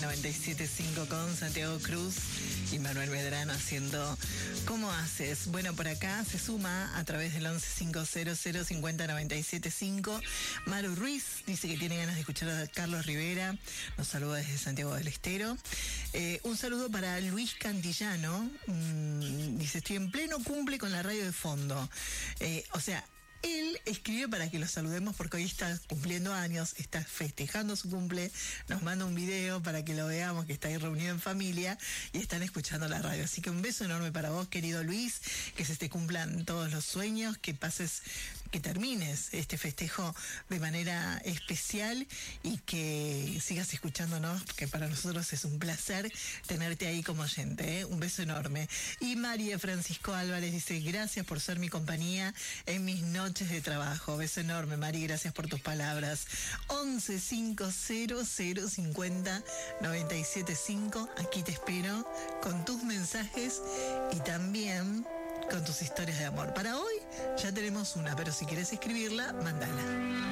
97.5 con Santiago Cruz y Manuel Medrano haciendo ¿Cómo haces? Bueno, por acá se suma a través del 1150050975 Maru Ruiz, dice que tiene ganas de escuchar a Carlos Rivera, nos saluda desde Santiago del Estero. Un saludo para Luis Cantillano, dice, estoy en pleno cumple con la radio de fondo. Él escribe para que lo saludemos porque hoy está cumpliendo años, está festejando su cumple, nos manda un video para que lo veamos, que está ahí reunido en familia y están escuchando la radio. Así que un beso enorme para vos, querido Luis, que se te cumplan todos los sueños, que termines este festejo de manera especial y que sigas escuchándonos, que para nosotros es un placer tenerte ahí como oyente, ¿eh? Un beso enorme. Y María Francisco Álvarez dice, gracias por ser mi compañía en mis noches de trabajo. Beso enorme, Mari, gracias por tus palabras. 1150050975, aquí te espero con tus mensajes y también con tus historias de amor. Para hoy ya tenemos una, pero si quieres escribirla, mándala.